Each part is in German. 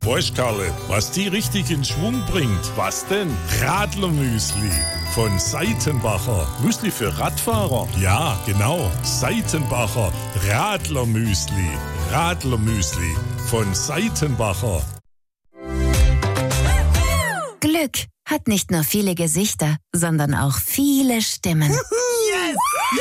Weißt, Karle, was die richtig in Schwung bringt? Was denn? Radlermüsli von Seitenbacher. Müsli für Radfahrer? Ja, genau. Seitenbacher Radlermüsli. Radlermüsli von Seitenbacher. Glück hat nicht nur viele Gesichter, sondern auch viele Stimmen. Yes!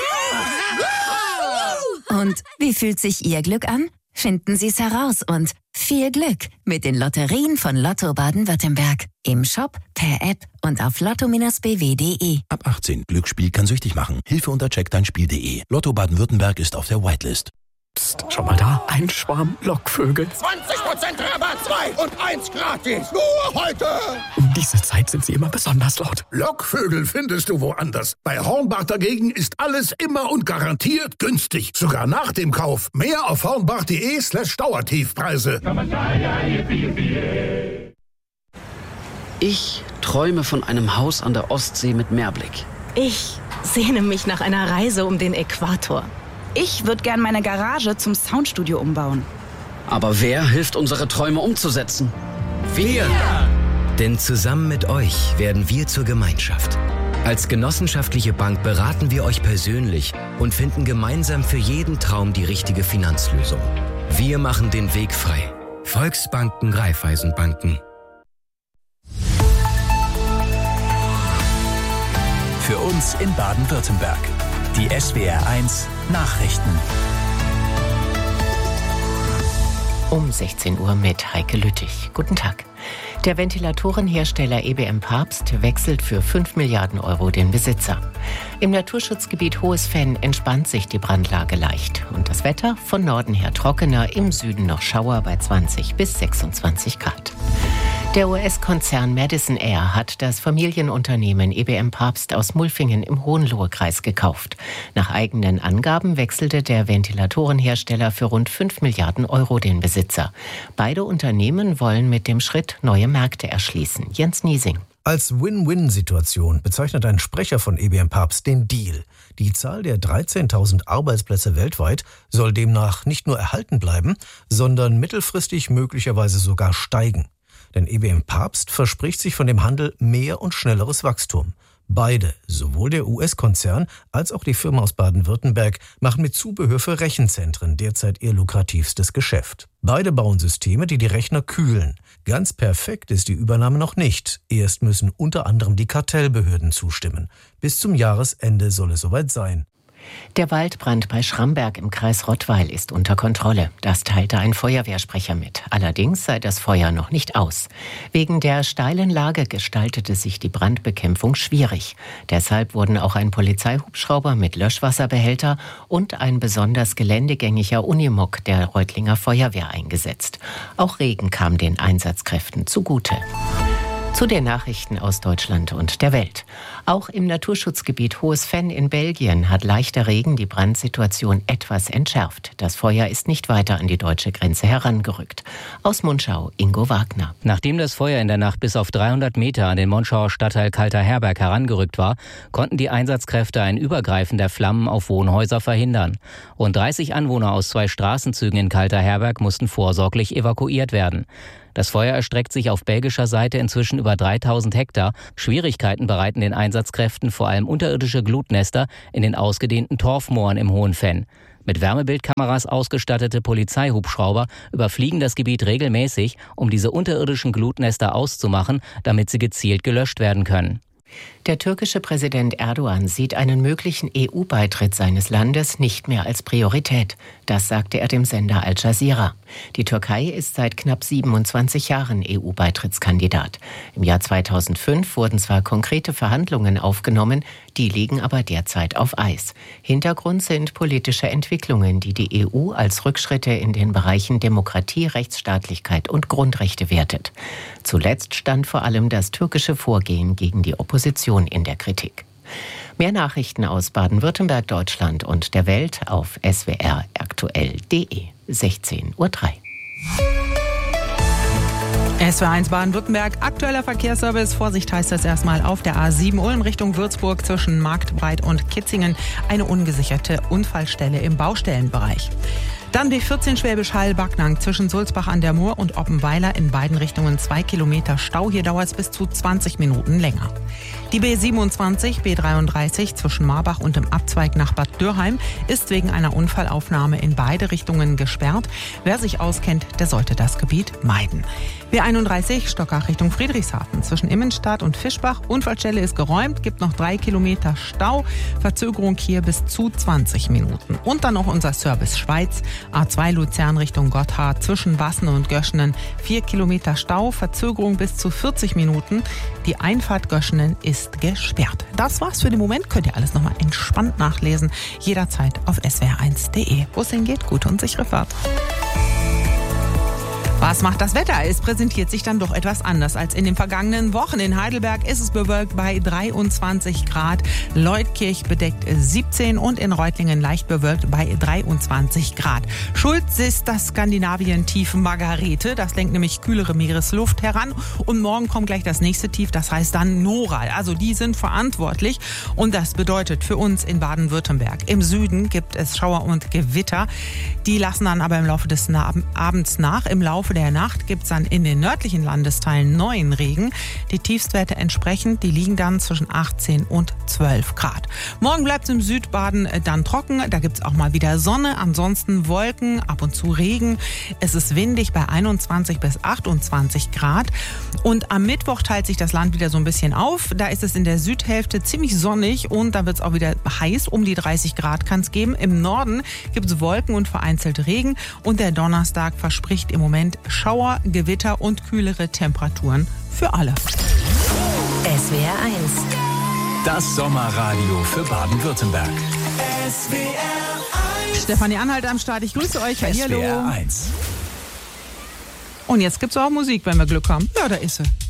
Und wie fühlt sich Ihr Glück an? Finden Sie es heraus und viel Glück mit den Lotterien von Lotto Baden-Württemberg. Im Shop, per App und auf lotto-bw.de. Ab 18. Glücksspiel kann süchtig machen. Hilfe unter checkdeinspiel.de. Lotto Baden-Württemberg ist auf der Whitelist. Psst, schau mal da. Ein Schwarm Lockvögel. 20% Rabatt, 2 und 1 gratis. Nur heute. Um diese Zeit sind sie immer besonders laut. Lockvögel findest du woanders. Bei Hornbach dagegen ist alles immer und garantiert günstig. Sogar nach dem Kauf. Mehr auf hornbach.de/Dauertiefpreise. Ich träume von einem Haus an der Ostsee mit Meerblick. Ich sehne mich nach einer Reise um den Äquator. Ich würde gern meine Garage zum Soundstudio umbauen. Aber wer hilft, unsere Träume umzusetzen? Wir! Denn zusammen mit euch werden wir zur Gemeinschaft. Als genossenschaftliche Bank beraten wir euch persönlich und finden gemeinsam für jeden Traum die richtige Finanzlösung. Wir machen den Weg frei. Volksbanken, Raiffeisenbanken. Für uns in Baden-Württemberg. Die SWR1 Nachrichten. Um 16 Uhr mit Heike Lüttich. Guten Tag. Der Ventilatorenhersteller EBM Papst wechselt für 5 Milliarden Euro den Besitzer. Im Naturschutzgebiet Hohes Venn entspannt sich die Brandlage leicht. Und das Wetter von Norden her trockener, im Süden noch Schauer bei 20 bis 26 Grad. Der US-Konzern Madison Air hat das Familienunternehmen EBM Papst aus Mulfingen im Hohenlohe-Kreis gekauft. Nach eigenen Angaben wechselte der Ventilatorenhersteller für rund 5 Milliarden Euro den Besitzer. Beide Unternehmen wollen mit dem Schritt neue Märkte erschließen. Jens Niesing. Als Win-Win-Situation bezeichnet ein Sprecher von EBM Papst den Deal. Die Zahl der 13.000 Arbeitsplätze weltweit soll demnach nicht nur erhalten bleiben, sondern mittelfristig möglicherweise sogar steigen. Denn EBM Papst verspricht sich von dem Handel mehr und schnelleres Wachstum. Beide, sowohl der US-Konzern als auch die Firma aus Baden-Württemberg, machen mit Zubehör für Rechenzentren derzeit ihr lukrativstes Geschäft. Beide bauen Systeme, die die Rechner kühlen. Ganz perfekt ist die Übernahme noch nicht. Erst müssen unter anderem die Kartellbehörden zustimmen. Bis zum Jahresende soll es soweit sein. Der Waldbrand bei Schramberg im Kreis Rottweil ist unter Kontrolle. Das teilte ein Feuerwehrsprecher mit. Allerdings sei das Feuer noch nicht aus. Wegen der steilen Lage gestaltete sich die Brandbekämpfung schwierig. Deshalb wurden auch ein Polizeihubschrauber mit Löschwasserbehälter und ein besonders geländegängiger Unimog der Reutlinger Feuerwehr eingesetzt. Auch Regen kam den Einsatzkräften zugute. Zu den Nachrichten aus Deutschland und der Welt. Auch im Naturschutzgebiet Hohes Venn in Belgien hat leichter Regen die Brandsituation etwas entschärft. Das Feuer ist nicht weiter an die deutsche Grenze herangerückt. Aus Monschau, Ingo Wagner. Nachdem das Feuer in der Nacht bis auf 300 Meter an den Monschauer Stadtteil Kalter-Herberg herangerückt war, konnten die Einsatzkräfte ein Übergreifen der Flammen auf Wohnhäuser verhindern. Rund 30 Anwohner aus 2 Straßenzügen in Kalter-Herberg mussten vorsorglich evakuiert werden. Das Feuer erstreckt sich auf belgischer Seite inzwischen über 3000 Hektar. Schwierigkeiten bereiten den Einsatzkräften vor allem unterirdische Glutnester in den ausgedehnten Torfmooren im Hohen Venn. Mit Wärmebildkameras ausgestattete Polizeihubschrauber überfliegen das Gebiet regelmäßig, um diese unterirdischen Glutnester auszumachen, damit sie gezielt gelöscht werden können. Der türkische Präsident Erdogan sieht einen möglichen EU-Beitritt seines Landes nicht mehr als Priorität. Das sagte er dem Sender Al Jazeera. Die Türkei ist seit knapp 27 Jahren EU-Beitrittskandidat. Im Jahr 2005 wurden zwar konkrete Verhandlungen aufgenommen, die liegen aber derzeit auf Eis. Hintergrund sind politische Entwicklungen, die die EU als Rückschritte in den Bereichen Demokratie, Rechtsstaatlichkeit und Grundrechte wertet. Zuletzt stand vor allem das türkische Vorgehen gegen die Opposition in der Kritik. Mehr Nachrichten aus Baden-Württemberg, Deutschland und der Welt auf swraktuell.de. 16:03 Uhr. SWR1 Baden-Württemberg, aktueller Verkehrsservice. Vorsicht heißt das erstmal auf der A7 Ulm Richtung Würzburg zwischen Marktbreit und Kitzingen. Eine ungesicherte Unfallstelle im Baustellenbereich. Dann B14 Schwäbisch Hall-Backnang zwischen Sulzbach an der Mur und Oppenweiler in beiden Richtungen 2 Kilometer Stau. Hier dauert es bis zu 20 Minuten länger. Die B27, B33 zwischen Marbach und dem Abzweig nach Bad Dürrheim ist wegen einer Unfallaufnahme in beide Richtungen gesperrt. Wer sich auskennt, der sollte das Gebiet meiden. B31 Stockach Richtung Friedrichshafen zwischen Immenstadt und Fischbach. Unfallstelle ist geräumt, gibt noch 3 Kilometer Stau. Verzögerung hier bis zu 20 Minuten. Und dann noch unser Service Schweiz. A2 Luzern Richtung Gotthard zwischen Wassen und Göschenen 4 Kilometer Stau. Verzögerung bis zu 40 Minuten. Die Einfahrt Göschenen ist gesperrt. Das war's für den Moment. Könnt ihr alles nochmal entspannt nachlesen. Jederzeit auf swr1.de. Wo es hingeht, gute und sichere Fahrt. Was macht das Wetter? Es präsentiert sich dann doch etwas anders als in den vergangenen Wochen. In Heidelberg ist es bewölkt bei 23 Grad, Leutkirch bedeckt 17 und in Reutlingen leicht bewölkt bei 23 Grad. Schuld ist das Skandinavien-Tief Margarete. Das lenkt nämlich kühlere Meeresluft heran. Und morgen kommt gleich das nächste Tief, das heißt dann Noral. Also die sind verantwortlich. Und das bedeutet für uns in Baden-Württemberg. Im Süden gibt es Schauer und Gewitter. Die lassen dann aber im Laufe des Abends nach. Im Laufe der Nacht gibt es dann in den nördlichen Landesteilen neuen Regen. Die Tiefstwerte entsprechend, die liegen dann zwischen 18 und 12 Grad. Morgen bleibt es im Südbaden dann trocken. Da gibt es auch mal wieder Sonne. Ansonsten Wolken, ab und zu Regen. Es ist windig bei 21 bis 28 Grad. Und am Mittwoch teilt sich das Land wieder so ein bisschen auf. Da ist es in der Südhälfte ziemlich sonnig und da wird es auch wieder heiß. Um die 30 Grad kann es geben. Im Norden gibt es Wolken und vereinzelt Regen. Und der Donnerstag verspricht im Moment Schauer, Gewitter und kühlere Temperaturen für alle. SWR 1. Das Sommerradio für Baden-Württemberg. SWR 1. Stefanie Anhalt am Start. Ich grüße euch. Hallo. SWR 1. Und jetzt gibt's auch Musik, wenn wir Glück haben. Ja, da ist sie.